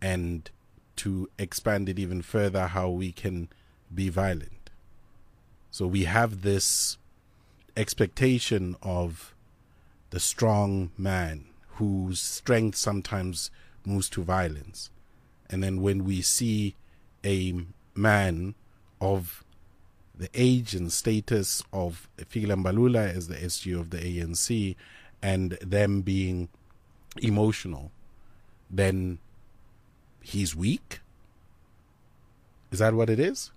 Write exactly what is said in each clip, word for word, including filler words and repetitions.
and to expand it even further, how we can be violent. So we have this expectation of the strong man whose strength sometimes moves to violence. And then when we see a man of the age and status of Fikile Mbalula as the S G of the A N C and them being emotional, then he's weak? Is that what it is?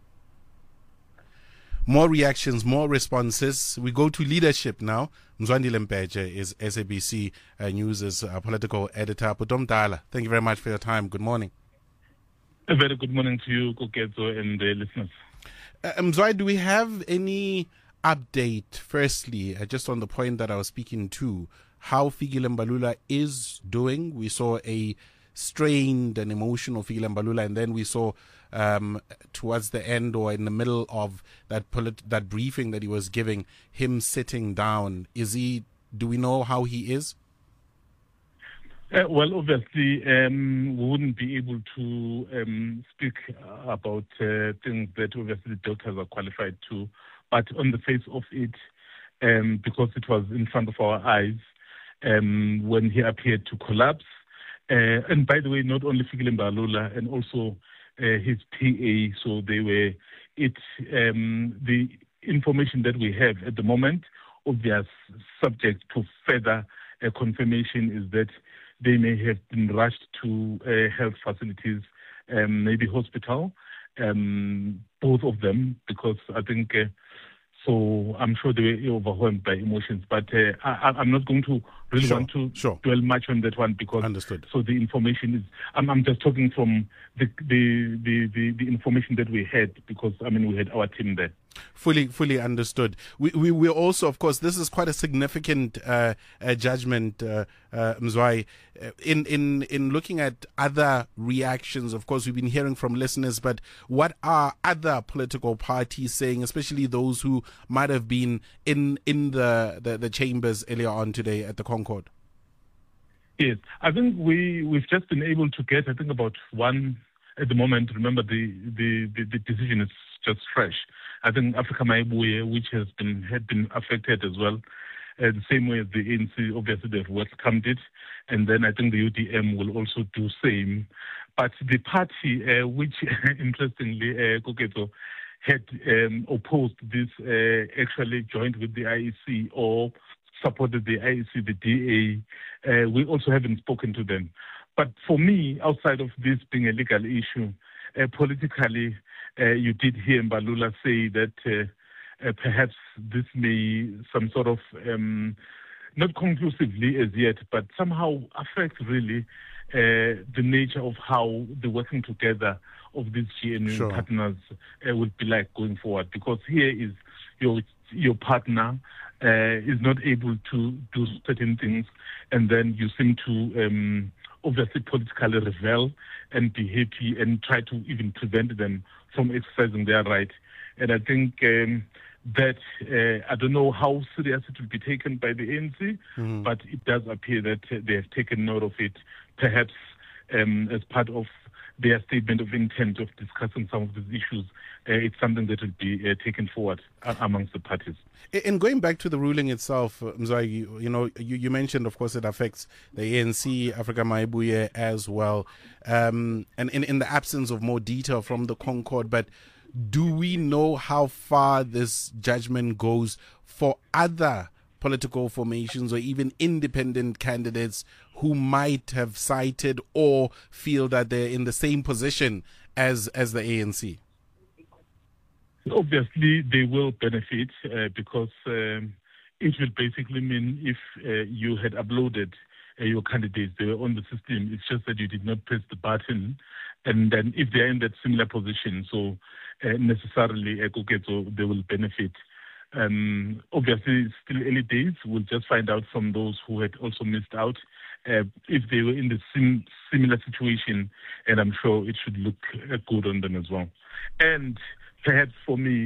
More reactions, more responses. We go to leadership now. Mzwandile Mpeje is S A B C uh, News' uh, political editor. Putom Dala, thank you very much for your time. Good morning. A very good morning to you, Kokezo, and the listeners. Uh, Mzwai, do we have any update, firstly, uh, just on the point that I was speaking to, how Fikile Mbalula is doing? We saw a strained and emotional Fikile Mbalula, and then we saw um, towards the end or in the middle of that polit- that briefing that he was giving, him sitting down. Is he? Do we know how he is? Uh, well, obviously, um, we wouldn't be able to um, speak about uh, things that obviously the doctors are qualified to. But on the face of it, um, because it was in front of our eyes, um, when he appeared to collapse, uh, and by the way, not only Fikile Mbalula, and also uh, his P A, so they were, it, um, the information that we have at the moment, obvious subject to further uh, confirmation, is that they may have been rushed to uh, health facilities, um, maybe hospital, um, both of them, because I think, uh, so I'm sure they were overwhelmed by emotions. But uh, I, I'm not going to really sure, want to sure. dwell much on that one, because Understood. So the information is, I'm, I'm just talking from the, the, the, the, the information that we had, because, I mean, we had our team there. Fully, fully understood. We, we, we also, of course, this is quite a significant uh, uh, judgment, uh, uh, Mzwai. Uh, in, in, in looking at other reactions, of course, we've been hearing from listeners, but what are other political parties saying, especially those who might have been in, in the, the, the chambers earlier on today at the Concord? Yes, I think we, we've just been able to get, I think, about one at the moment. Remember, the, the, the, the decision is just fresh. I think Africa Maibuye, which has been had been affected as well, uh, the same way as the A N C, obviously they've welcomed it, and then I think the U D M will also do same. But the party, uh, which interestingly, uh, Koketo, had um, opposed this, uh, actually joined with the I E C or supported the I E C, the D A, uh, we also haven't spoken to them. But for me, outside of this being a legal issue, uh, politically, uh, you did hear Mbalula say that uh, uh, perhaps this may some sort of, um, not conclusively as yet, but somehow affect really uh, the nature of how the working together of these G N U Sure. partners uh, would be like going forward. Because here is your your partner uh, is not able to do certain things, and then you seem to um, obviously politically rebel and be happy and try to even prevent them from exercising their right. And I think um, that, uh, I don't know how serious it will be taken by the A N C, mm-hmm. but it does appear that uh, they have taken note of it, perhaps um, as part of their statement of intent of discussing some of these issues. Uh, it's something that will be uh, taken forward uh, amongst the parties. And going back to the ruling itself, uh, Mzwai, you, you know, you, you mentioned, of course, it affects the A N C, Africa Maibuye as well, um, and in, in the absence of more detail from the Concord, but do we know how far this judgment goes for other political formations or even independent candidates who might have cited or feel that they're in the same position as as the A N C? Obviously, they will benefit uh, because um, it will basically mean if uh, you had uploaded uh, your candidates, they were on the system, it's just that you did not press the button, and then if they're in that similar position, so uh, necessarily uh, so they will benefit. Um, obviously, it's still early days. We'll just find out from those who had also missed out uh, if they were in the sim- similar situation, and I'm sure it should look uh, good on them as well. And perhaps for me,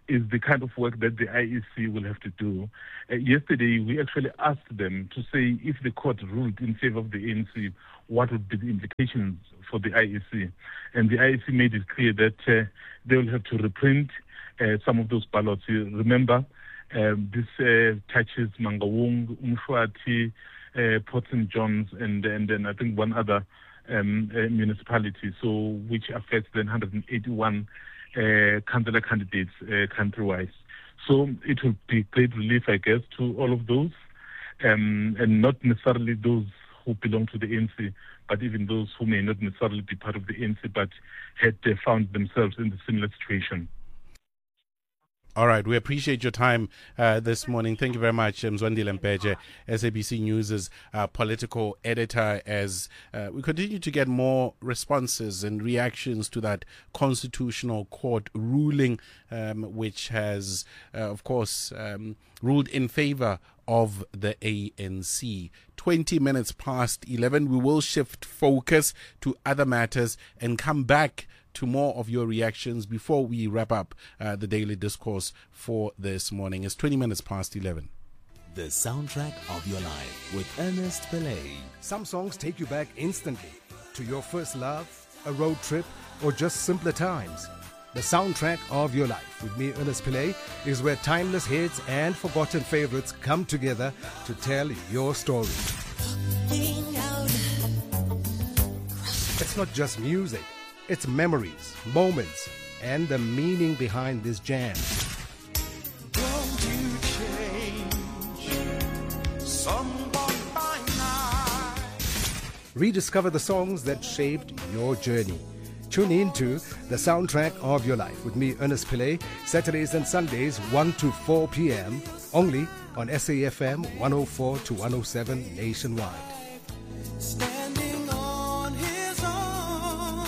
is the kind of work that the I E C will have to do. Uh, yesterday, we actually asked them to say if the court ruled in favor of the A N C, what would be the implications for the I E C. And the I E C made it clear that uh, they will have to reprint uh, some of those ballots. You remember, um, this uh, touches Mangaung, Umshwati, uh, Port Saint John's, and, and then I think one other um, uh, municipality, so which affects then one hundred eighty-one Uh, councillor candidates uh, country-wise. So it will be great relief, I guess, to all of those, um, and not necessarily those who belong to the A N C, but even those who may not necessarily be part of the A N C, but had uh, found themselves in a similar situation. All right, we appreciate your time uh, this morning. Thank you very much, Mzwandile Mpeje, S A B C News' uh, political editor, as uh, we continue to get more responses and reactions to that Constitutional Court ruling, um, which has, uh, of course, um, ruled in favor of the A N C. twenty minutes past eleven, we will shift focus to other matters and come back to more of your reactions before we wrap up uh, the daily discourse for this morning. It's twenty minutes past eleven. The soundtrack of your life with Ernest Pillay. Some songs take you back instantly to your first love, a road trip, or just simpler times. The soundtrack of your life with me, Ernest Pillay, is where timeless hits and forgotten favorites come together to tell your story. It's not just music. It's memories, moments, and the meaning behind this jam. Don't you change someone by night. Rediscover the songs that shaped your journey. Tune in to The Soundtrack of Your Life with me, Ernest Pillay, Saturdays and Sundays, one to four p.m., only on S A F M one oh four to one oh seven nationwide. Standing on his own.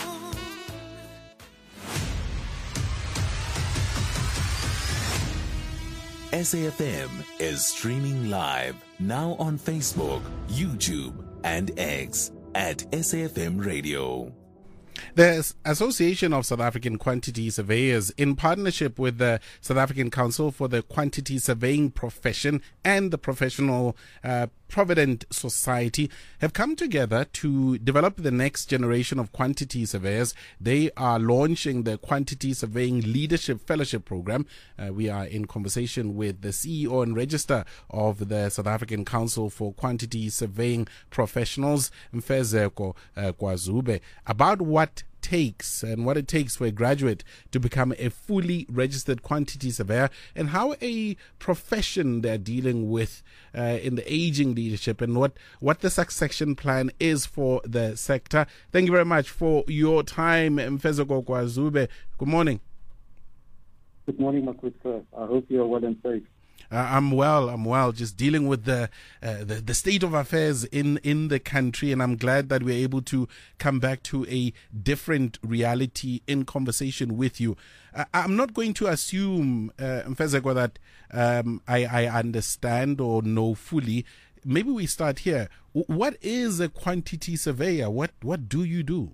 S A F M is streaming live now on Facebook, YouTube, and X at S A F M Radio. The Association of South African Quantity Surveyors, in partnership with the South African Council for the Quantity Surveying Profession and the Professional uh, Provident Society, have come together to develop the next generation of quantity surveyors. They are launching the Quantity Surveying Leadership Fellowship Program. Uh, we are in conversation with the C E O and Register of the South African Council for Quantity Surveying Professionals, Mfezeko uh, Kwazube, about what takes and what it takes for a graduate to become a fully registered quantity surveyor, and how a profession they're dealing with uh, in the aging leadership, and what what the succession plan is for the sector. Thank you very much for your time, Mfezeko Kwazube. Good morning. Good morning, my good sir. I hope you are well and safe. Uh, I'm well. I'm well. Just dealing with the, uh, the the state of affairs in, in the country, and I'm glad that we're able to come back to a different reality in conversation with you. Uh, I'm not going to assume, uh, Mfezeko, that um, I, I understand or know fully. Maybe we start here. W- what is a quantity surveyor? What what do you do?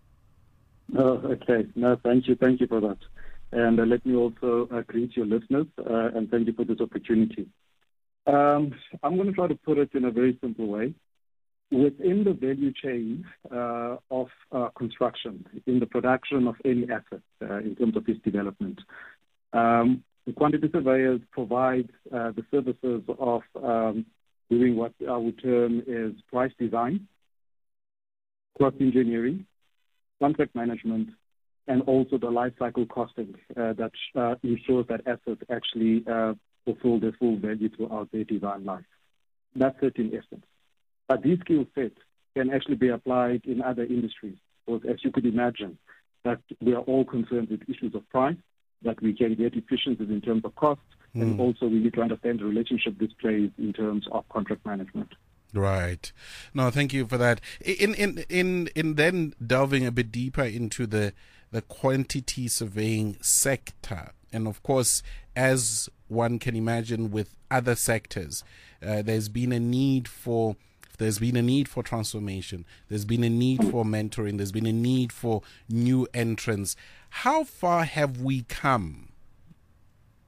Oh, okay. No, thank you. Thank you for that. And uh, let me also uh, greet your listeners uh, and thank you for this opportunity. Um, I'm going to try to put it in a very simple way. Within the value chain uh, of uh, construction, in the production of any asset uh, in terms of its development, um, the quantity surveyors provide uh, the services of um, doing what I would term is price design, cost engineering, contract management, and also the life cycle costing uh, that uh, ensures that assets actually uh, fulfill their full value throughout their design life. That's it in essence. But these skill sets can actually be applied in other industries, because as you could imagine, that we are all concerned with issues of price, that we can get efficiencies in terms of cost, mm. and also we need to understand the relationship this plays in terms of contract management. Right. No, thank you for that. In in in in then delving a bit deeper into the the quantity surveying sector, and of course, as one can imagine with other sectors, uh, there's been a need for there's been a need for transformation. There's been a need for mentoring. There's been a need for new entrants. How far have we come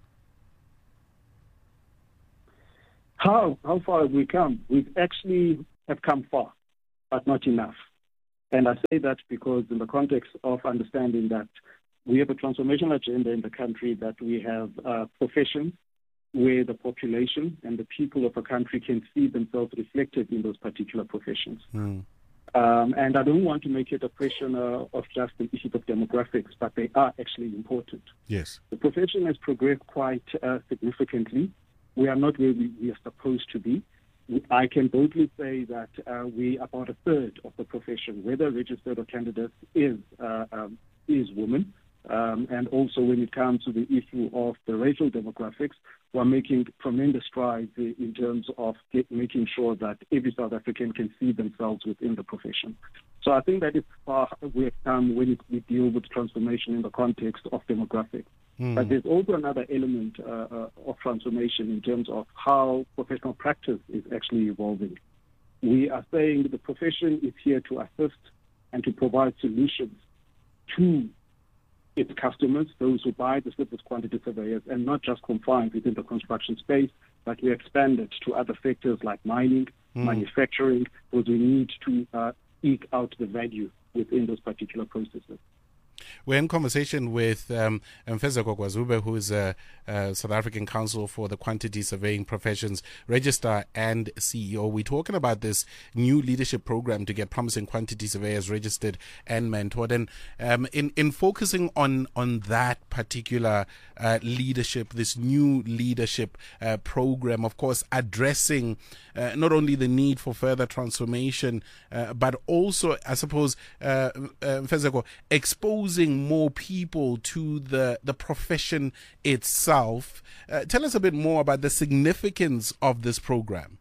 How how far have we come? We've actually have come far, but not enough. And I say that because in the context of understanding that we have a transformational agenda in the country, that we have uh, professions where the population and the people of a country can see themselves reflected in those particular professions. Mm. Um, and I don't want to make it a question uh, of just the issue of demographics, but they are actually important. Yes. The profession has progressed quite uh, significantly. We are not where we, we are supposed to be. I can boldly say that uh, we about a third of the profession, whether registered or candidates, is uh, um, is women. Um, and also when it comes to the issue of the racial demographics, we're making tremendous strides in terms of get, making sure that every South African can see themselves within the profession. So I think that is far we have come when it, we deal with transformation in the context of demographics. Mm. But there's also another element uh, uh, of transformation in terms of how professional practice is actually evolving. We are saying the profession is here to assist and to provide solutions to its customers, those who buy the surplus quantity surveyors, and not just confined within the construction space, but we expand it to other sectors like mining, Mm. manufacturing, because we need to uh, eke out the value within those particular processes. We're in conversation with um, Mfezeko Gwazube, who is a, a South African Council for the Quantity Surveying Professions Registrar and C E O. We're talking about this new leadership program to get promising quantity surveyors registered and mentored. And um, in, in focusing on, on that particular uh, leadership, this new leadership uh, program, of course, addressing uh, not only the need for further transformation, uh, but also, I suppose, uh, uh, Mfezeko, exposing more people to the, the profession itself. Uh, tell us a bit more about the significance of this program.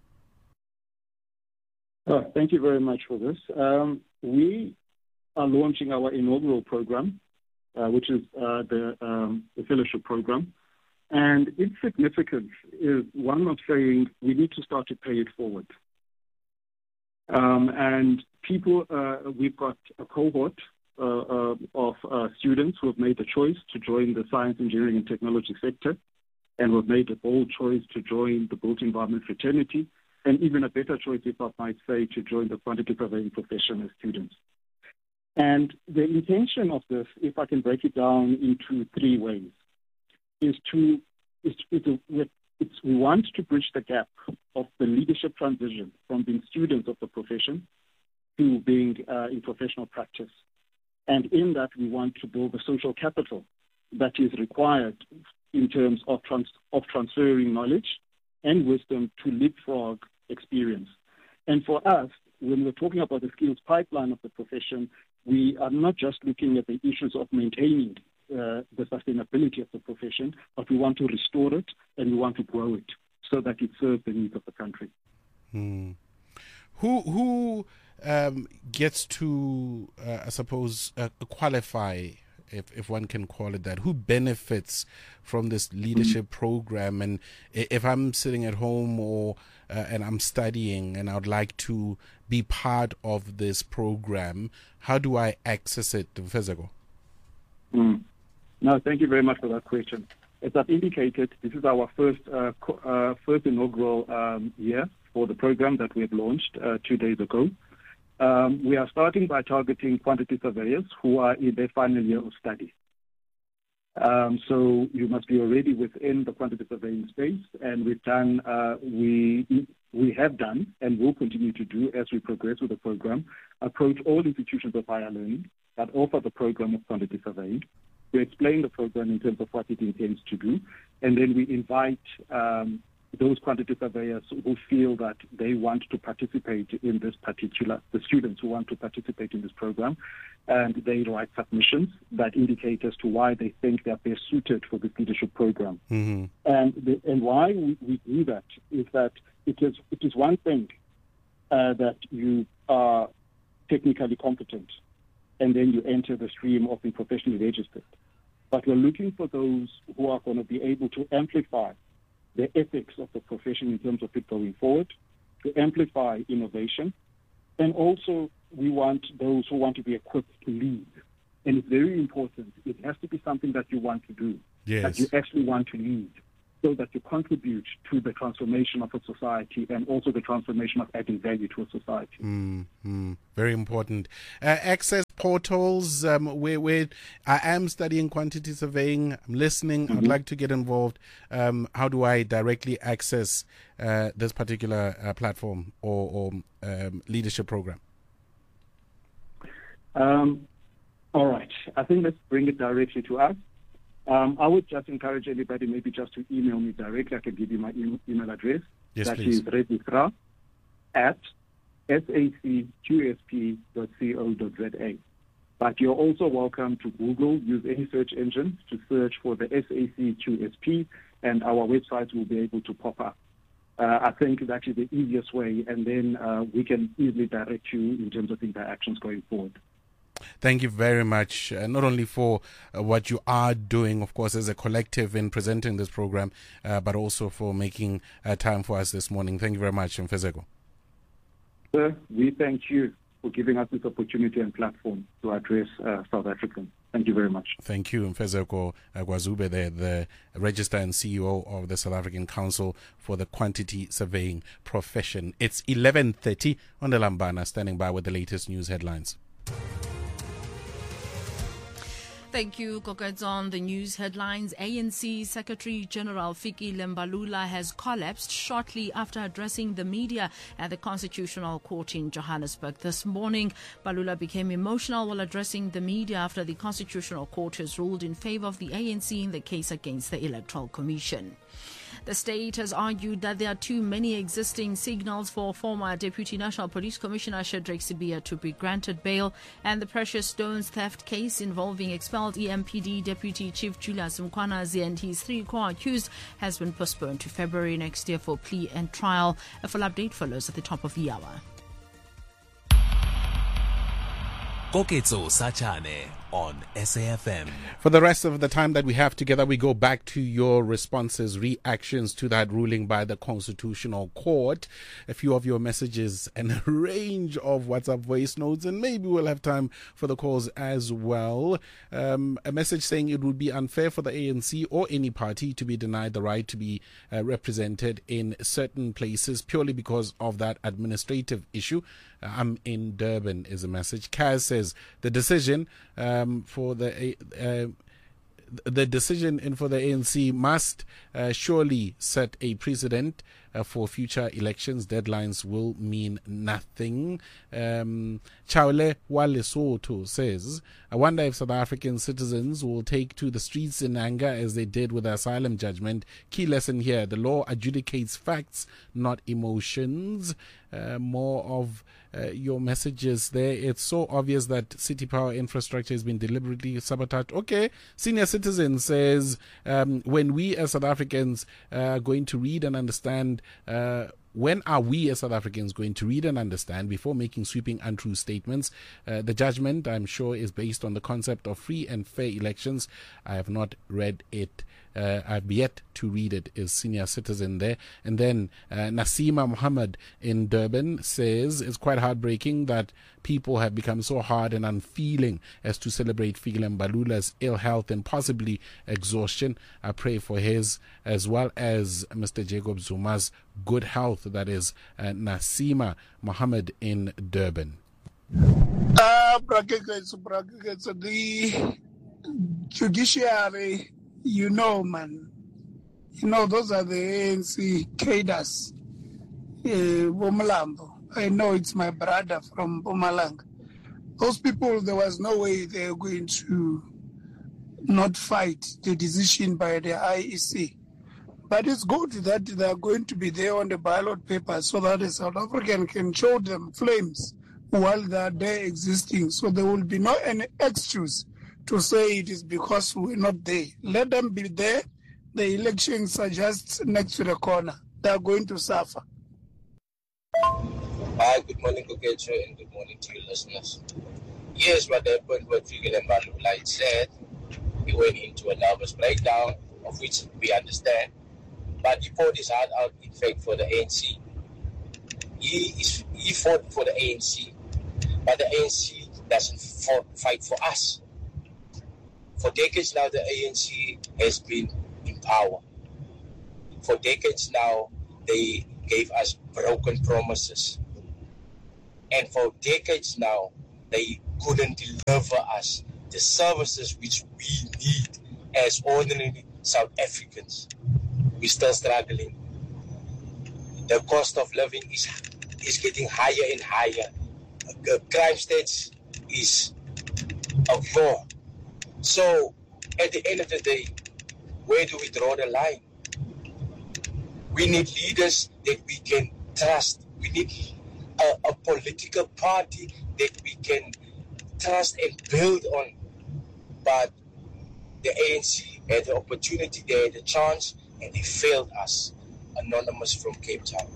Oh, thank you very much for this. Um, we are launching our inaugural program, uh, which is uh, the, um, the fellowship program. And its significance is one of saying we need to start to pay it forward. Um, and people, uh, we've got a cohort Uh, uh, of uh, students who have made the choice to join the science, engineering, and technology sector, and who have made a bold choice to join the built environment fraternity, and even a better choice, if I might say, to join the quantity surveying profession as students. And the intention of this, if I can break it down into three ways, is to is, is to, it's, we want to bridge the gap of the leadership transition from being students of the profession to being uh, in professional practice. And in that, we want to build the social capital that is required in terms of, trans- of transferring knowledge and wisdom to leapfrog experience. And for us, when we're talking about the skills pipeline of the profession, we are not just looking at the issues of maintaining uh, the sustainability of the profession, but we want to restore it and we want to grow it so that it serves the needs of the country. Hmm. Who who um, gets to, uh, I suppose, uh, qualify, if if one can call it that? Who benefits from this leadership mm-hmm. program? And if I'm sitting at home or uh, and I'm studying and I'd like to be part of this program, how do I access it, Mfezeko? Mm. No, thank you very much for that question. As I've indicated, this is our first uh, co- uh, first inaugural um, year for the program that we have launched uh, two days ago. Um, we are starting by targeting quantity surveyors who are in their final year of study. Um, so you must be already within the quantity surveying space, and we've done, uh, we we have done, and will continue to do as we progress with the program, approach all institutions of higher learning that offer the program of quantity surveying. We explain the program in terms of what it intends to do, and then we invite um, those quantity surveyors who feel that they want to participate in this particular, the students who want to participate in this program, and they write submissions that indicate as to why they think they're best suited for this leadership program. Mm-hmm. And the, and why we, we do that is that it is it is one thing uh, that you are technically competent, and then you enter the stream of being professionally registered. But we're looking for those who are going to be able to amplify the ethics of the profession in terms of it going forward, to amplify innovation, and also we want those who want to be equipped to lead. And it's very important. It has to be something that you want to do, yes. that you actually want to lead. so that you contribute to the transformation of a society and also the transformation of adding value to a society. Mm-hmm. Very important. Uh, access portals, um, where, where I am studying quantity surveying, I'm listening, mm-hmm. I'd like to get involved. Um, how do I directly access uh, this particular uh, platform or, or um, leadership program? Um, all right. I think let's bring it directly to us. Um, I would just encourage anybody maybe just to email me directly. I can give you my e- email address. Yes, that please. is registra at sacqsp dot co dot za. But you're also welcome to Google, use any search engine to search for the S A C Q S P, and our website will be able to pop up. Uh, I think it's actually the easiest way, and then uh, we can easily direct you in terms of interactions going forward. Thank you very much, uh, not only for uh, what you are doing, of course, as a collective in presenting this program, uh, but also for making uh, time for us this morning. Thank you very much, Mfezeko. Sir, we thank you for giving us this opportunity and platform to address uh, South Africans. Thank you very much. Thank you, Mfezeko Gwazube, the, the Registrar and C E O of the South African Council for the Quantity Surveying Profession. It's eleven thirty on the Lambana, standing by with the latest news headlines. Thank you, Koketso. On the news headlines, A N C Secretary General Fikile Mbalula has collapsed shortly after addressing the media at the Constitutional Court in Johannesburg this morning. Mbalula became emotional while addressing the media after the Constitutional Court has ruled in favor of the A N C in the case against the Electoral Commission. The state has argued that there are too many existing signals for former Deputy National Police Commissioner Shadrack Sibiya to be granted bail, and the precious stones theft case involving expelled E M P D Deputy Chief Julius Mkhwanazi and his three co-accused has been postponed to February next year for plea and trial. A full update follows at the top of the hour. Koketso Sachane on S A F M. For the rest of the time that we have together, we go back to your responses, reactions to that ruling by the Constitutional Court. A few of your messages and a range of WhatsApp voice notes, and maybe we'll have time for the calls as well. Um, a message saying it would be unfair for the A N C or any party to be denied the right to be uh, represented in certain places purely because of that administrative issue. Uh, I'm in Durban is a message. Kaz says the decision um, for the uh, the decision in for the A N C must uh, surely set a precedent uh, for future elections. Deadlines will mean nothing. Um, Chaule Walesoto says, I wonder if South African citizens will take to the streets in anger as they did with the asylum judgment. Key lesson here, the law adjudicates facts, not emotions. Uh, more of uh, your messages there. It's so obvious that city power infrastructure has been deliberately sabotaged. Okay, senior citizen says, um, when we as South Africans are uh, going to read and understand, uh, when are we as South Africans going to read and understand before making sweeping untrue statements? Uh, the judgment, I'm sure, is based on the concept of free and fair elections. I have not read it. Uh, I've yet to read it, is senior citizen there. And then uh, Nasima Muhammad in Durban says it's quite heartbreaking that people have become so hard and unfeeling as to celebrate Fikile Mbalula's ill health and possibly exhaustion. I pray for his as well as Mister Jacob Zuma's good health. That is uh, Nasima Muhammad in Durban. Uh, the judiciary, you know, man, you know, those are the A N C cadres. Uh, Bomalambo. I know it's my brother from Bomalang. Those people, there was no way they were going to not fight the decision by the I E C. But it's good that they are going to be there on the ballot paper so that the South African can show them flames while they are there existing. So there will be no any excuse to say it is because we're not there. Let them be there. The elections are just next to the corner. They are going to suffer. Hi, good morning, Koketso, and good morning to your listeners. Yes, what happened with Fikile Mbalula said, he went into a nervous breakdown, of which we understand. But he poured his heart out, in fact, for the A N C. He is, he fought for the A N C, but the A N C doesn't fought, fight for us. For decades now, the A N C has been in power. For decades now, they gave us broken promises. And for decades now, they couldn't deliver us the services which we need as ordinary South Africans. We're still struggling. The cost of living is is getting higher and higher. The crime stats is a floor. So at the end of the day, where do we draw the line? We need leaders that we can trust. We need a, a political party that we can trust and build on. But the A N C had the opportunity, they had the chance, and they failed us. Anonymous from Cape Town.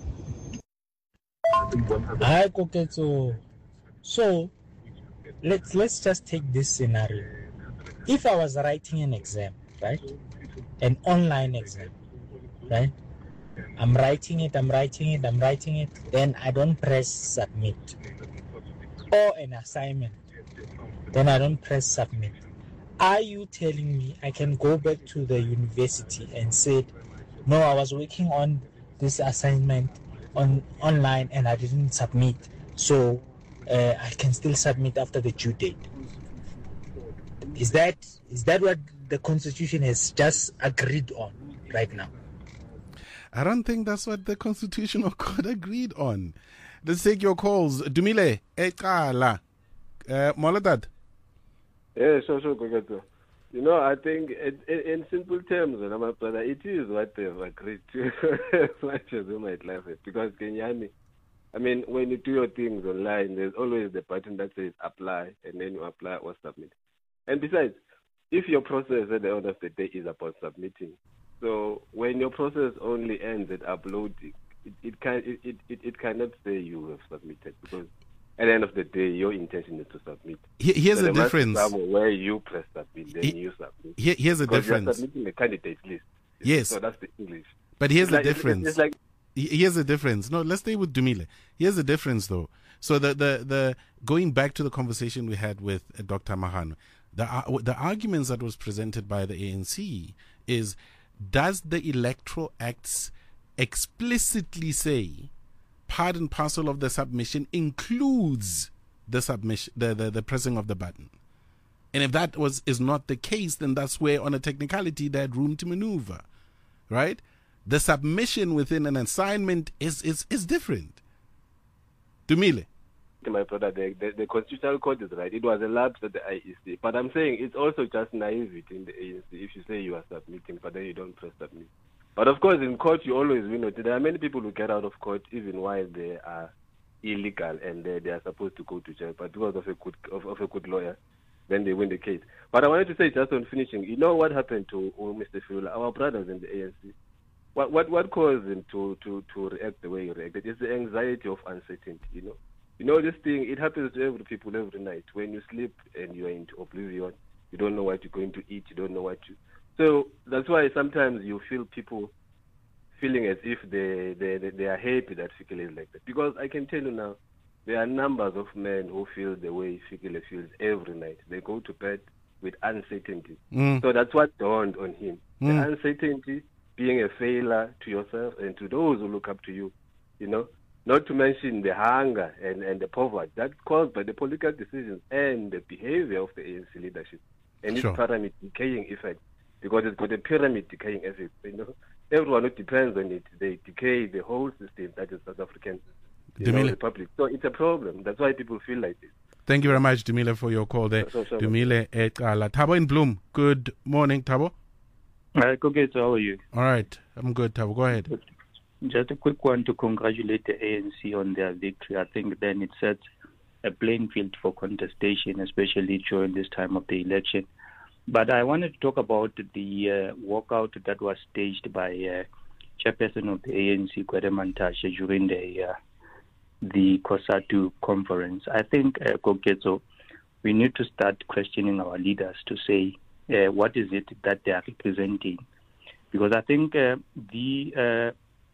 Hi, Koketso. So let's let's just take this scenario. If I was writing an exam, right, an online exam, right, I'm writing it, I'm writing it, I'm writing it, then I don't press submit, or an assignment, then I don't press submit. Are you telling me I can go back to the university and say, no, I was working on this assignment on online and I didn't submit, so uh, I can still submit after the due date? Is that is that what the Constitution has just agreed on right now? I don't think that's what the Constitutional Court agreed on. Let's take your calls. Dumile, Ekala, Moladad. Yeah, sure, sure, Koketo. You know, I think it, it, in simple terms, my brother, it is what they've agreed to, as much as you might laugh at. Because Kenyani, I mean, when you do your things online, there's always the button that says apply, and then you apply or submit. And besides, if your process at the end of the day is about submitting, so when your process only ends at uploading, it, it can it, it, it, it cannot say you have submitted, because at the end of the day, your intention is to submit. Here's so the difference. Where you press submit, then he, you submit. Here, here's the because difference. You're submitting the candidate list. Yes. So that's the English. But here's it's the like, difference. It's, it's like, here's the difference. No, let's stay with Dumile. Here's the difference, though. So the the, the going back to the conversation we had with uh, Doctor Mahan, the uh, the arguments that was presented by the A N C is, does the Electoral Acts explicitly say part and parcel of the submission includes the submission, the, the, the pressing of the button? And if that was is not the case, then that's where, on a technicality, they had room to maneuver, right? The submission within an assignment is is, is different. Dumile. My brother, the, the, the Constitutional Court is right. It was a lapse at the I E C. But I'm saying it's also just naivety in the A N C if you say you are submitting, but then you don't press submit. But of course, in court, you always win. There are many people who get out of court even while they are illegal and they, they are supposed to go to jail. But because of a good of, of a good lawyer, then they win the case. But I wanted to say, just on finishing, you know what happened to oh, Mister Fula, our brothers in the A N C? What what what caused him to, to, to react the way he reacted? It's the anxiety of uncertainty, you know. You know, this thing, it happens to every people every night. When you sleep and you're into oblivion, you don't know what you're going to eat, you don't know what you... So that's why sometimes you feel people feeling as if they, they, they, they are happy that Fikile is like that. Because I can tell you now, there are numbers of men who feel the way Fikile feels every night. They go to bed with uncertainty. Mm. So that's what dawned on him. Mm. The uncertainty, being a failure to yourself and to those who look up to you, you know. Not to mention the hunger and, and the poverty that's caused by the political decisions and the behavior of the A N C leadership and its Sure. pyramid decaying effect, because it's got a pyramid decaying effect. You know, everyone who depends on it, they decay the whole system that is South African you know, Republic. So it's a problem. That's why people feel like this. Thank you very much, Dumile, for your call there. So, so, so Dumile Ekala. Thabo in Bloom. Good morning, Thabo. Hi, Koketo, how are you? All right. I'm good, Thabo. Go ahead. Just a quick one to congratulate the A N C on their victory. I think then it sets a playing field for contestation, especially during this time of the election. But I wanted to talk about the uh, walkout that was staged by uh, chairperson of the A N C, Gwede Mantashe, during the uh, the COSATU conference. I think, uh, Koketo, we need to start questioning our leaders to say uh, what is it that they are representing. Because I think uh, the... Uh,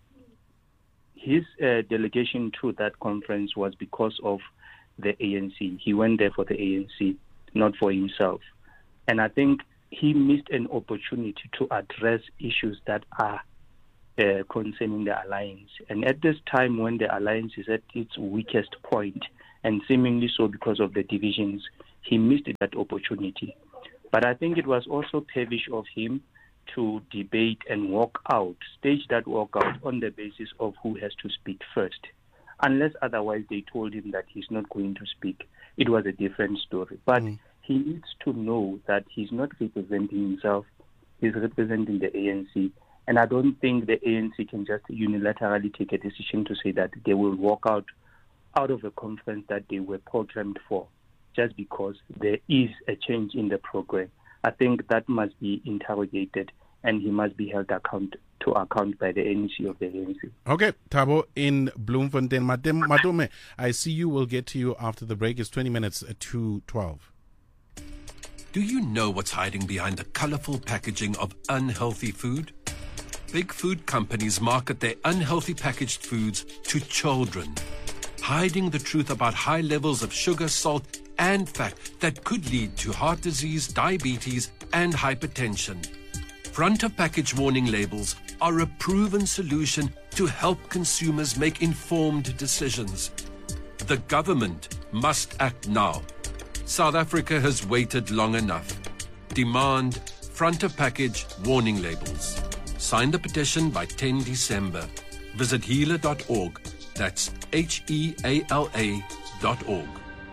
His uh, delegation to that conference was because of the A N C. He went there for the A N C, not for himself. And I think he missed an opportunity to address issues that are uh, concerning the alliance. And at this time when the alliance is at its weakest point, and seemingly so because of the divisions, he missed that opportunity. But I think it was also peevish of him to debate and walk out, stage that walk out on the basis of who has to speak first. Unless otherwise they told him that he's not going to speak, it was a different story. But mm. he needs to know that he's not representing himself, he's representing the A N C. And I don't think the A N C can just unilaterally take a decision to say that they will walk out out of a conference that they were programmed for just because there is a change in the program. I think that must be interrogated and he must be held account to account by the A N C of the A N C. Okay, Thabo in Bloemfontein. Madume, I see you. We'll get to you after the break. It's twenty minutes to twelve. Do you know what's hiding behind the colorful packaging of unhealthy food? Big food companies market their unhealthy packaged foods to children, hiding the truth about high levels of sugar, salt, and fat that could lead to heart disease, diabetes, and hypertension. Front of package warning labels are a proven solution to help consumers make informed decisions. The government must act now. South Africa has waited long enough. Demand front of package warning labels. Sign the petition by the tenth of December. Visit healer dot org. That's H E A L A dot org.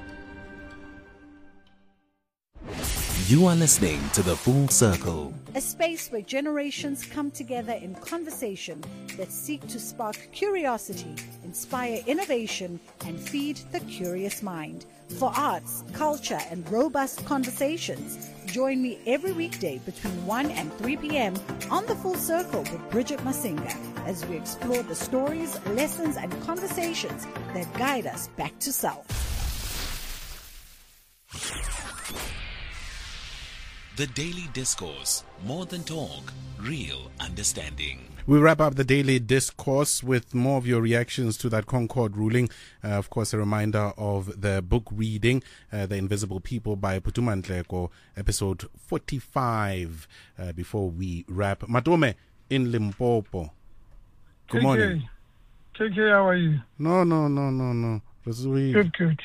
You are listening to The Full Circle, a space where generations come together in conversation that seek to spark curiosity, inspire innovation, and feed the curious mind. For arts, culture, and robust conversations, join me every weekday between one and three p.m. on The Full Circle with Bridget Masinga as we explore the stories, lessons, and conversations that guide us back to self. The Daily Discourse, more than talk, real understanding. We wrap up the Daily Discourse with more of your reactions to that Concord ruling. Uh, of course, a reminder of the book reading, uh, The Invisible People by Phuthuma Nhleko, episode forty-five, uh, before we wrap. Madume in Limpopo. Good K K. morning. K K, how are you? No, no, no, no, no. Good, good.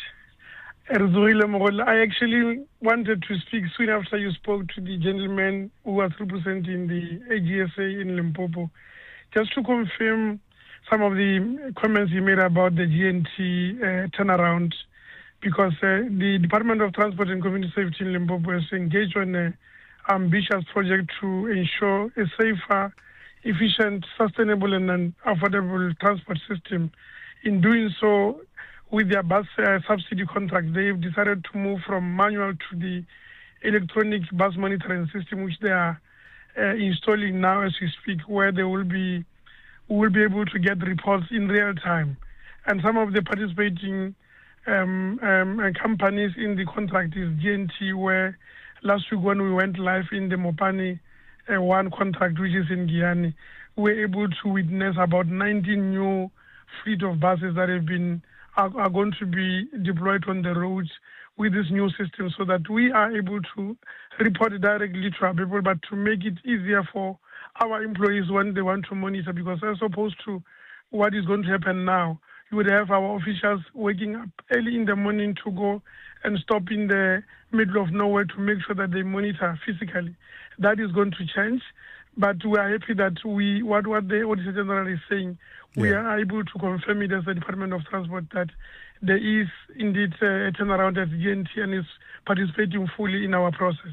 I actually wanted to speak soon after you spoke to the gentleman who was representing the A G S A in Limpopo, just to confirm some of the comments he made about the G N T uh, turnaround, because uh, the Department of Transport and Community Safety in Limpopo has engaged on an ambitious project to ensure a safer, efficient, sustainable and an affordable transport system. In doing so, with their bus uh, subsidy contract, they've decided to move from manual to the electronic bus monitoring system, which they are uh, installing now as we speak, where they will be will be able to get reports in real time. And some of the participating um, um, uh, companies in the contract is G N T, where last week when we went live in the Mopani uh, one contract, which is in Giyani, we were able to witness about nineteen new fleet of buses that have been are, are going to be deployed on the roads with this new system, so that we are able to report directly to our people, but to make it easier for our employees when they want to monitor, because as opposed to what is going to happen now, you would have our officials waking up early in the morning to go and stop in the middle of nowhere to make sure that they monitor physically. That is going to change, but we are happy that we what, what the Auditor General is saying, we yeah. are able to confirm it as the Department of Transport that there is indeed a turnaround at G N T and is participating fully in our process.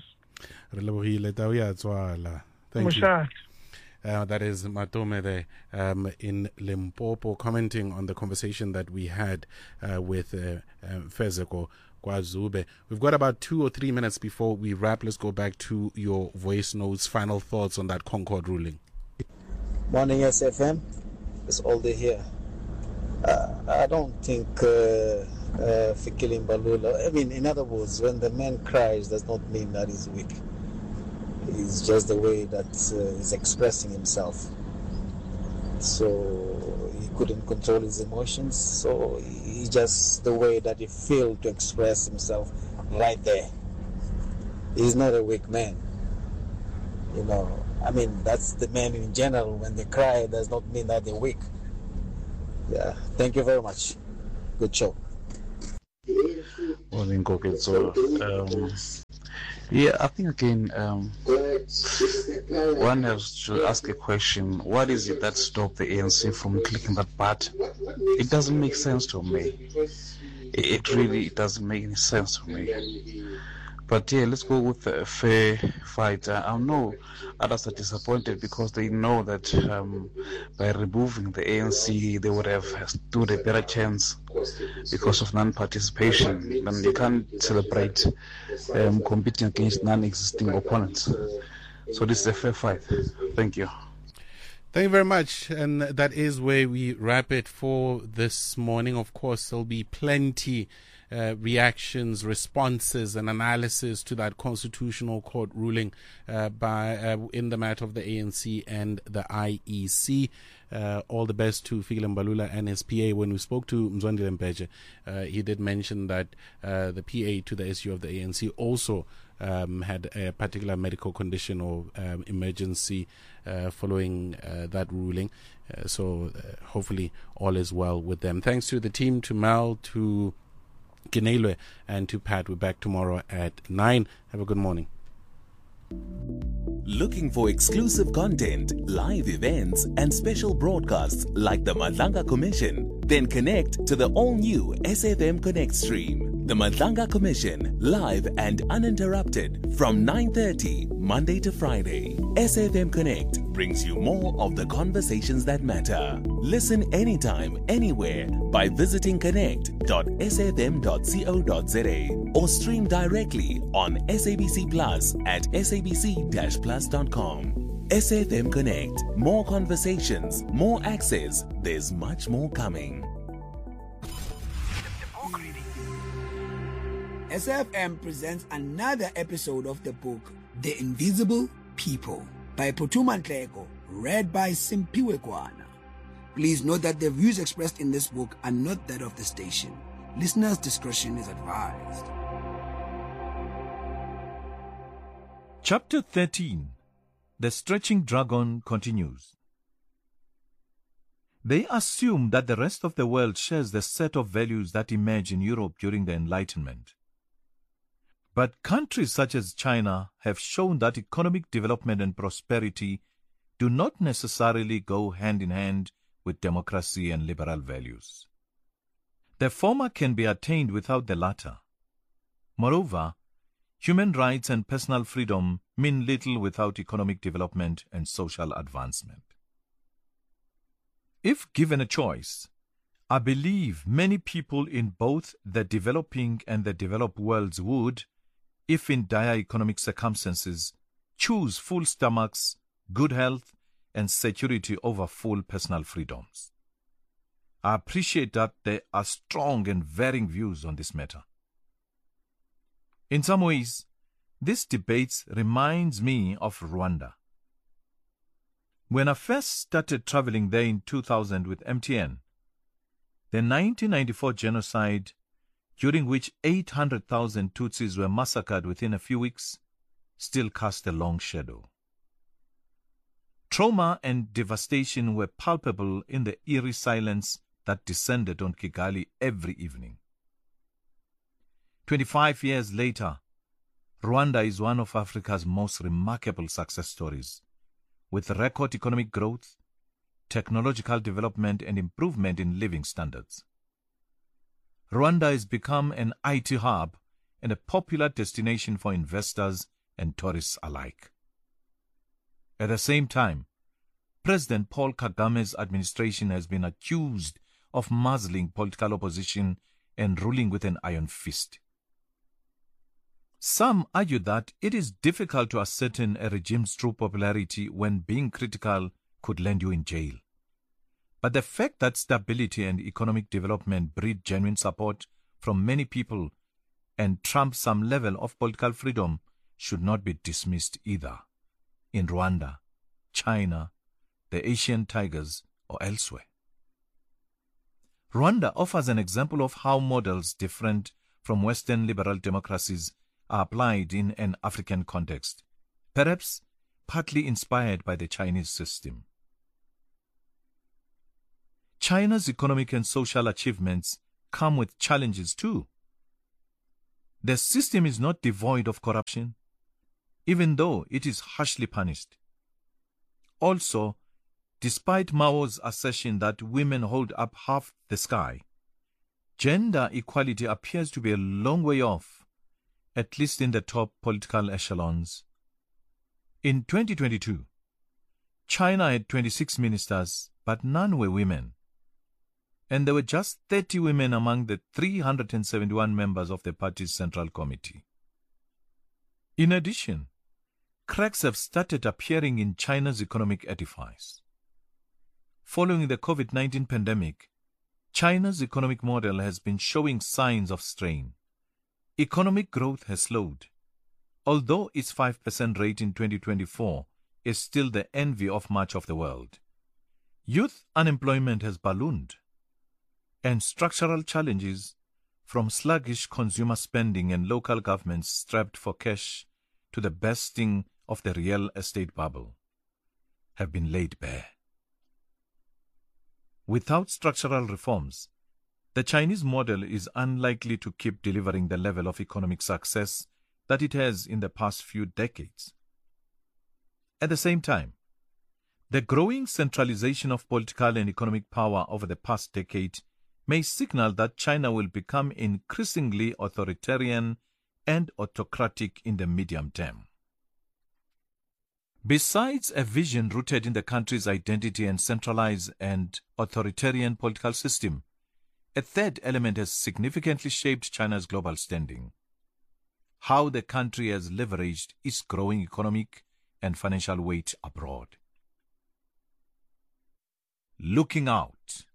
Thank you. Uh, that is Madume there um, in Limpopo, commenting on the conversation that we had uh, with uh, uh, Fezeko Kwazube. We've got about two or three minutes before we wrap. Let's go back to your voice notes, final thoughts on that Concord ruling. Morning, S F M. It's all day here. Uh, I don't think uh, uh, Fikile Mbalula, I mean, in other words, when the man cries, does not mean that he's weak. It's just the way that uh, he's expressing himself. So he couldn't control his emotions. So he just the way that he failed to express himself right there. He's not a weak man. You know, I mean, that's the men in general. When they cry, does not mean that they're weak. Yeah, thank you very much. Good show. Morning, Kokezo. Um, yeah, I think again, um, one has to ask a question. What is it that stopped the A N C from clicking that button? It doesn't make sense to me. It, it really doesn't make any sense to me. But yeah, let's go with a fair fight. Uh, I know others are disappointed because they know that um, by removing the A N C, they would have stood a better chance because of non-participation. And you can't celebrate um, competing against non-existing opponents. So this is a fair fight. Thank you. Thank you very much. And that is where we wrap it for this morning. Of course, there'll be plenty Uh, reactions, responses, and analysis to that constitutional court ruling uh, by uh, in the matter of the A N C and the I E C. Uh, all the best to Fikile Mbalula and his P A. When we spoke to Mzwandile Mpeje, uh, he did mention that uh, the P A to the S U of the A N C also um, had a particular medical condition or um, emergency uh, following uh, that ruling. Uh, so uh, hopefully all is well with them. Thanks to the team, to Mel, to Ginelwe, and to Pat. We're back tomorrow at nine. Have a good morning. Looking for exclusive content, live events, and special broadcasts like the Madlanga Commission? Then connect to the all-new S F M Connect stream. The Madlanga Commission, live and uninterrupted from nine thirty, Monday to Friday. S F M Connect brings you more of the conversations that matter. Listen anytime, anywhere by visiting connect dot s f m dot co dot z a or stream directly on S A B C Plus at s a b c dash plus dot com. S F M Connect. More conversations, more access. There's much more coming. S F M presents another episode of the book, The Invisible People, by Phuthuma Nhleko, read by Simpiwe Kwana. Please note that the views expressed in this book are not that of the station. Listeners' discretion is advised. Chapter thirteen. The Stretching Dragon continues. They assume that the rest of the world shares the set of values that emerged in Europe during the Enlightenment. But countries such as China have shown that economic development and prosperity do not necessarily go hand in hand with democracy and liberal values. The former can be attained without the latter. Moreover, human rights and personal freedom mean little without economic development and social advancement. If given a choice, I believe many people in both the developing and the developed worlds would, if in dire economic circumstances, choose full stomachs, good health, and security over full personal freedoms. I appreciate that there are strong and varying views on this matter. In some ways, this debate reminds me of Rwanda. When I first started traveling there in two thousand with M T N, the nineteen ninety-four genocide, during which eight hundred thousand Tutsis were massacred within a few weeks, still cast a long shadow. Trauma and devastation were palpable in the eerie silence that descended on Kigali every evening. Twenty-five years later, Rwanda is one of Africa's most remarkable success stories, with record economic growth, technological development, and improvement in living standards. Rwanda has become an I T hub and a popular destination for investors and tourists alike. At the same time, President Paul Kagame's administration has been accused of muzzling political opposition and ruling with an iron fist. Some argue that it is difficult to ascertain a regime's true popularity when being critical could land you in jail. But the fact that stability and economic development breed genuine support from many people and trump some level of political freedom should not be dismissed either, in Rwanda, China, the Asian tigers, or elsewhere. Rwanda offers an example of how models different from Western liberal democracies are applied in an African context, perhaps partly inspired by the Chinese system. China's economic and social achievements come with challenges too. The system is not devoid of corruption, even though it is harshly punished. Also, despite Mao's assertion that women hold up half the sky, gender equality appears to be a long way off, at least in the top political echelons. In twenty twenty-two, China had twenty-six ministers, but none were women. And there were just thirty women among the three hundred seventy-one members of the party's Central Committee. In addition, cracks have started appearing in China's economic edifice. Following the COVID nineteen pandemic, China's economic model has been showing signs of strain. Economic growth has slowed, although its five percent rate in twenty twenty-four is still the envy of much of the world. Youth unemployment has ballooned, and structural challenges, from sluggish consumer spending and local governments strapped for cash to the bursting of the real estate bubble, have been laid bare. Without structural reforms, the Chinese model is unlikely to keep delivering the level of economic success that it has in the past few decades. At the same time, the growing centralization of political and economic power over the past decade may signal that China will become increasingly authoritarian and autocratic in the medium term. Besides a vision rooted in the country's identity and centralized and authoritarian political system, a third element has significantly shaped China's global standing: how the country has leveraged its growing economic and financial weight abroad. Looking out.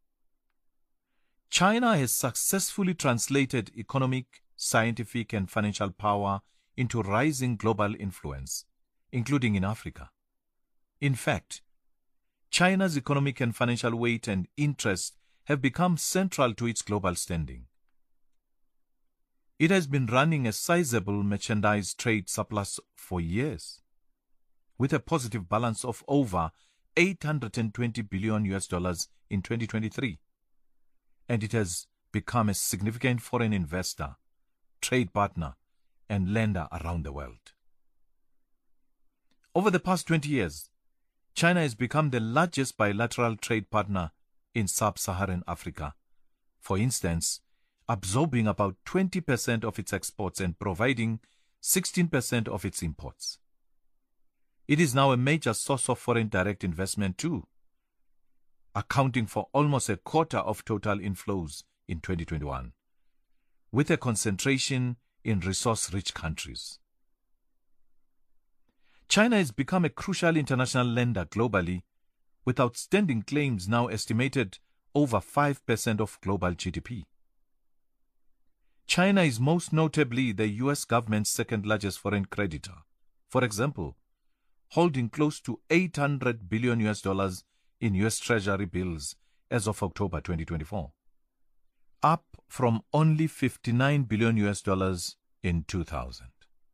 China has successfully translated economic, scientific, and financial power into rising global influence, including in Africa. In fact, China's economic and financial weight and interest have become central to its global standing. It has been running a sizable merchandise trade surplus for years, with a positive balance of over eight hundred twenty billion U S dollars in twenty twenty-three. And it has become a significant foreign investor, trade partner, and lender around the world. Over the past twenty years, China has become the largest bilateral trade partner in sub-Saharan Africa, for instance, absorbing about twenty percent of its exports and providing sixteen percent of its imports. It is now a major source of foreign direct investment too, accounting for almost a quarter of total inflows in twenty twenty-one, with a concentration in resource-rich countries. China has become a crucial international lender globally, with outstanding claims now estimated over five percent of global G D P. China is most notably the U S government's second-largest foreign creditor, for example, holding close to eight hundred billion U S dollars in U S Treasury bills as of October twenty twenty-four, up from only fifty-nine billion U S dollars in two thousand.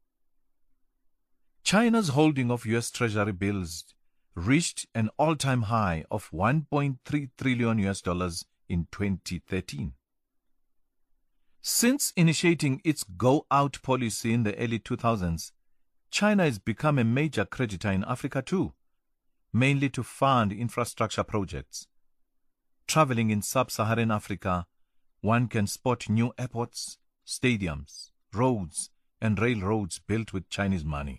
China's holding of U S Treasury bills reached an all-time high of one point three trillion U S dollars in twenty thirteen. Since initiating its go-out policy in the early two thousands, China has become a major creditor in Africa too, mainly to fund infrastructure projects. Traveling in sub-Saharan Africa, one can spot new airports, stadiums, roads, and railroads built with Chinese money.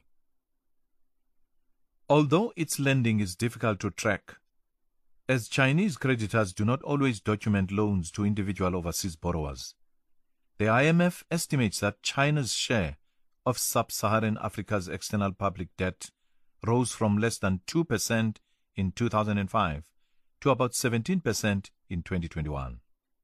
Although its lending is difficult to track, as Chinese creditors do not always document loans to individual overseas borrowers, the I M F estimates that China's share of sub-Saharan Africa's external public debt rose from less than two percent in two thousand five to about seventeen percent in twenty twenty-one.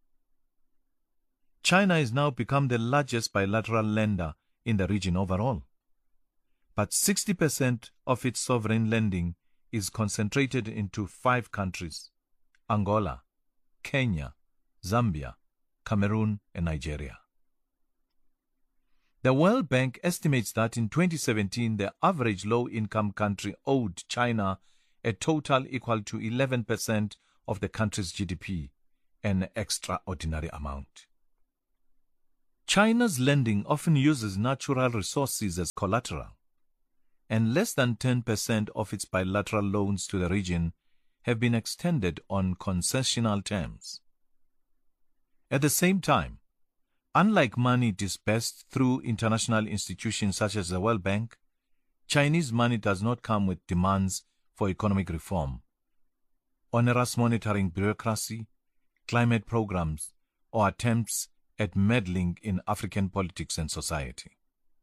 China has now become the largest bilateral lender in the region overall, but sixty percent of its sovereign lending is concentrated into five countries: Angola, Kenya, Zambia, Cameroon, and Nigeria. The World Bank estimates that in twenty seventeen, the average low-income country owed China a total equal to eleven percent of the country's G D P, an extraordinary amount. China's lending often uses natural resources as collateral, and less than ten percent of its bilateral loans to the region have been extended on concessional terms. At the same time, unlike money disbursed through international institutions such as the World Bank, Chinese money does not come with demands for economic reform, onerous monitoring bureaucracy, climate programs, or attempts at meddling in African politics and society.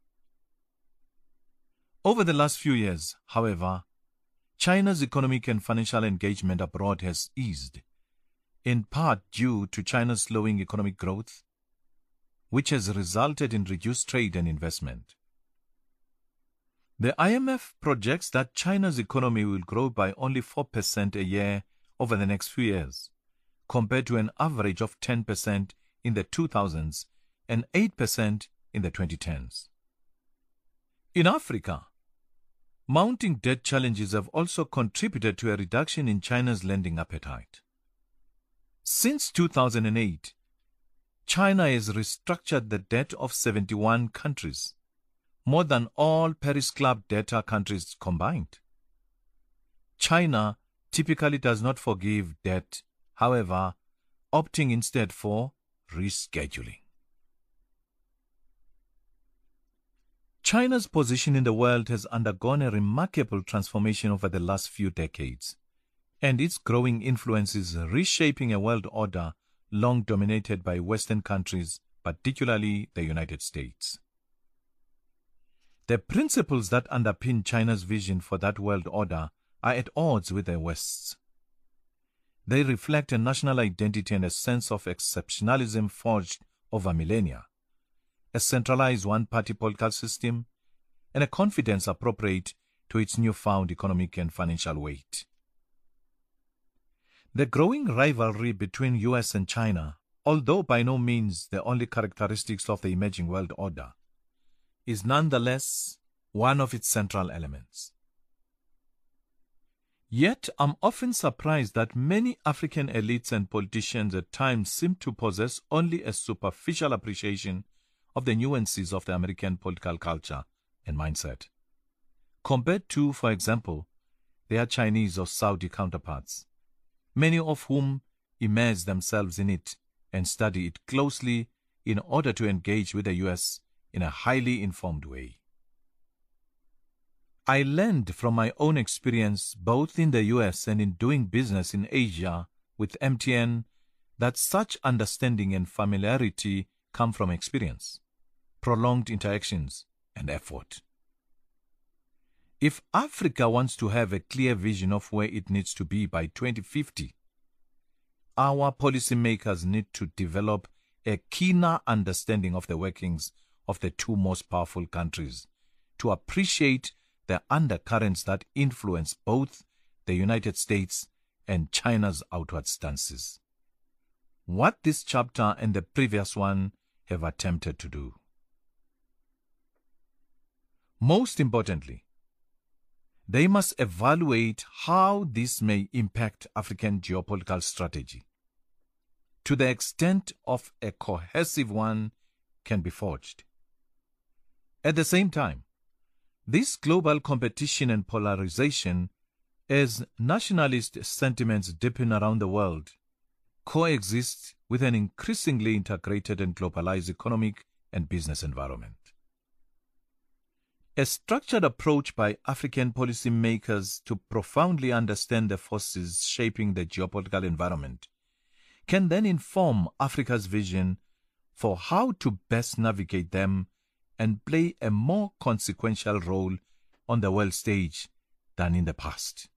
Over the last few years, however, China's economic and financial engagement abroad has eased, in part due to China's slowing economic growth, which has resulted in reduced trade and investment. The I M F projects that China's economy will grow by only four percent a year over the next few years, compared to an average of ten percent in the two thousands and eight percent in the twenty tens. In Africa, mounting debt challenges have also contributed to a reduction in China's lending appetite. Since two thousand eight, China has restructured the debt of seventy-one countries, more than all Paris Club debtor countries combined. China typically does not forgive debt, however, opting instead for rescheduling. China's position in the world has undergone a remarkable transformation over the last few decades, and its growing influence is reshaping a world order long dominated by Western countries, particularly the United States. The principles that underpin China's vision for that world order are at odds with the West's. They reflect a national identity and a sense of exceptionalism forged over millennia, a centralized one-party political system, and a confidence appropriate to its newfound economic and financial weight. The growing rivalry between U S and China, although by no means the only characteristics of the emerging world order, is nonetheless one of its central elements. Yet I'm often surprised that many African elites and politicians at times seem to possess only a superficial appreciation of the nuances of the American political culture and mindset, compared to, for example, their Chinese or Saudi counterparts, many of whom immerse themselves in it and study it closely in order to engage with the U S in a highly informed way. I learned from my own experience both in the U S and in doing business in Asia with M T N that such understanding and familiarity come from experience, prolonged interactions, and effort. If Africa wants to have a clear vision of where it needs to be by twenty fifty, our policymakers need to develop a keener understanding of the workings of the two most powerful countries to appreciate the undercurrents that influence both the United States and China's outward stances. What this chapter and the previous one have attempted to do. Most importantly, they must evaluate how this may impact African geopolitical strategy, to the extent of a cohesive one can be forged. At the same time, this global competition and polarization, as nationalist sentiments deepen around the world, coexist with an increasingly integrated and globalized economic and business environment. A structured approach by African policymakers to profoundly understand the forces shaping the geopolitical environment can then inform Africa's vision for how to best navigate them and play a more consequential role on the world stage than in the past.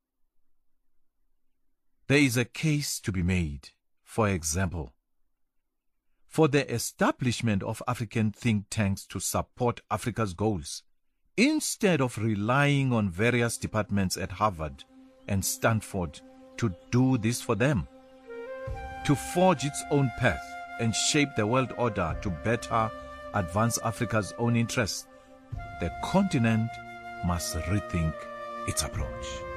There is a case to be made, for example, for the establishment of African think tanks to support Africa's goals, instead of relying on various departments at Harvard and Stanford to do this for them, to forge its own path and shape the world order to better advance Africa's own interests, the continent must rethink its approach.